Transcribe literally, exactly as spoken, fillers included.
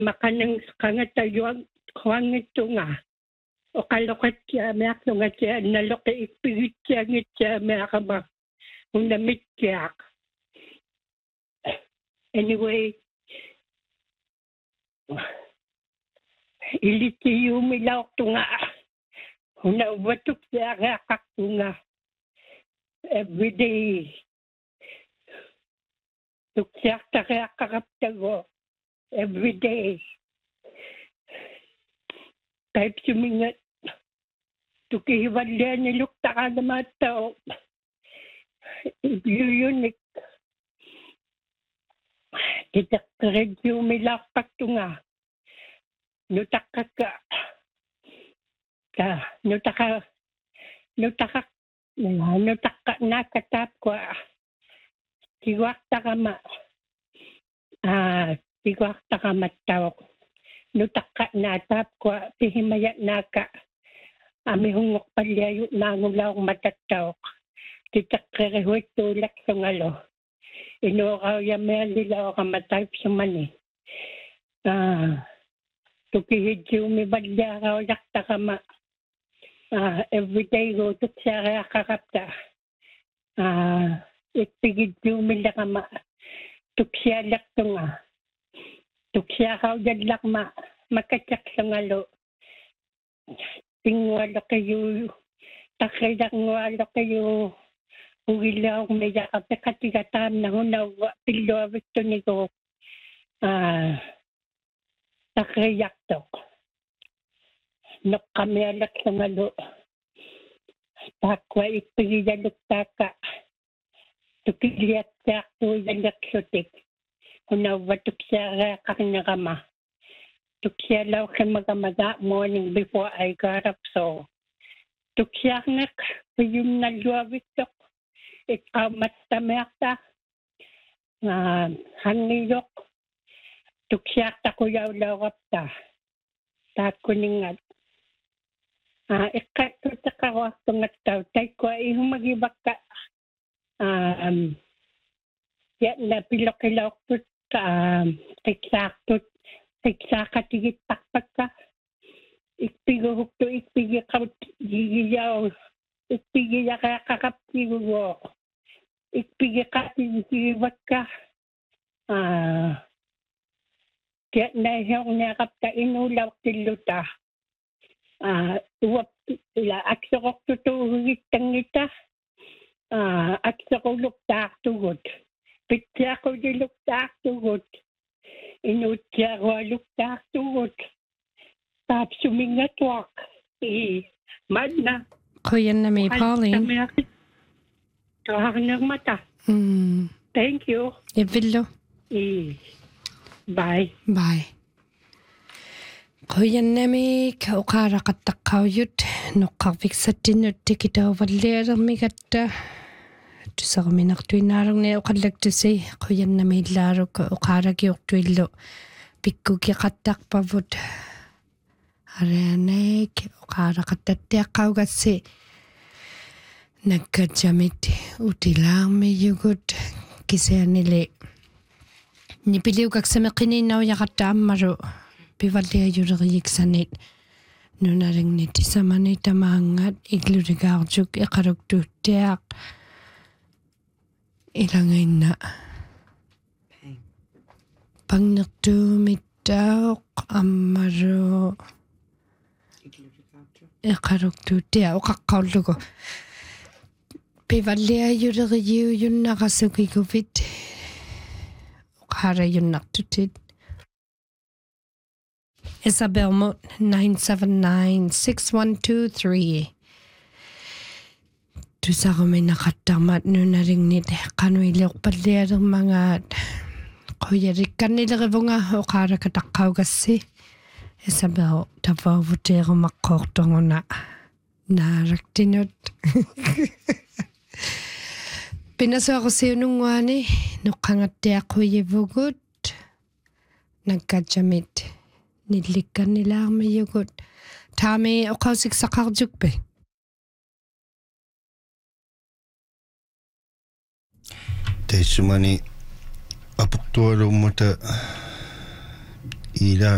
makanang kangatayuan kuangitunga o kalokat siya meak nunga siya naloke ikpigit siya ngit siya meakama unamit siya. Anyway, iliti umilaw tunga una watuk siya ngakak tunga everyday tukyak takyak kakaptago everyday kahit sumingat tukihiwalya nilukta ka na mga tao yuyunik kita keredyo milakpak tunga nutaka ka ka nutaka nutaka nutaka nakatap ko tiwakta ka ma ah tiwakta ka matawak nutaka natap ko pihimaya naka ami hungok palyayo nangulaw matatawak kita kerehwet tulak sa ngalo inokaw yamel nila ka matayp sa mani ah tukihidyo umibadya ka yakta ka ma ah everyday go tuk siya kakapta ah ikpigidyo umila ka ma tuk siya lakto nga tuksya ka udadlak ma makatsak sa ngalo tingwalo kayo takaidak ngwalo kayo ugilaw medya kapekatigatam na hunawa pilawit to niko ah takaiyak to nok kami alak sa ngalo takwa ipigidaluk taka tukiliat sak to yalak sotik Una tuksya kakinakama. Tuksya law kamagamaga morning before I got up so. Tuksya nak yung nalwawit tok. Ikaw matamerta. Uh, hangiyok. Tuksya ta kuyaw lawap ta. Ta kuningat. Uh, ikat to ta kawak tungat tau. Tay ko ay humagibak ka. Um, ya na pilok-ilok to Um, tiksaktot, tiksakatigit takpat ka. Ikpigo hukto, ikpigi ka, gigiyaw. Ikpigi ka kakaptigo mo. Ikpigi ka, tigiwat ka. Ah, kaya nahiyong nakapta, inulaw tiluta. Ah, uwap, ila, aksakok tutuhugit tangita. Ah, aksakok lukta tugot. Pitya ko di luktak tugot. Inutya ko luktak tugot. Tap sumingat wak. Eh, mad na. Kuya na may Pauline. Tuhak ng mata. Mm. Thank you. Ivillo. Eh, bye. Bye. Kuya na may kaukara katakawit. Nukakvik sa tinut tikita walera migata. Sa kami naktuinarang na ukalag to say, kuyan na may laro ko, ukarag yung tuilo. Pikko ki katak pavod. Aranay, ukara katatia kaw kasi. Nagkadjamit, utilang may yugot. Kisaya nili. Nipiliw kag sa makininaw yakatam maro. Piwali ayo rayik sanit. Nunaring niti sa manay tamangat, iglurigarjuk, ikarog tutiak. Ilangay na. Pang nagtumitaw amaro. Ikarog tutia o kakaulo ko. Pivalia yun riyu yun nakasuki COVID. Ukara yun naktutid. Isabel Mot nine seven nine six one two three. Tu sa kami nakatamat no na rin nito kanuilok palir mga kuya rikan nila nga o kara katakaw kasi Isabel tapavuti ako makortong na naraktinot pinaso ako siya nung wani no kangati ako yivugot nagkadjamit nilikan nila ang mayugot tami o kausik sa karjuk be Tesumani apuktualo mata ila